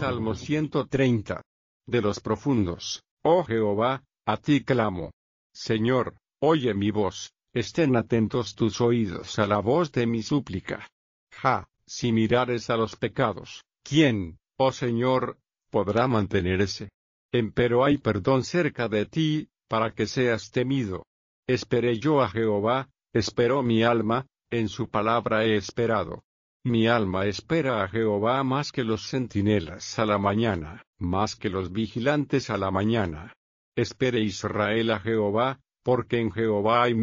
Salmo 130. De los profundos, oh Jehová, a ti clamo. Señor, oye mi voz, estén atentos tus oídos a la voz de mi súplica. Si mirares a los pecados, ¿quién, oh Señor, podrá mantenerse? Empero hay perdón cerca de ti, para que seas temido. Esperé yo a Jehová, esperó mi alma, en su palabra he esperado. Mi alma espera a Jehová más que los centinelas a la mañana, más que los vigilantes a la mañana. Espere Israel a Jehová, porque en Jehová hay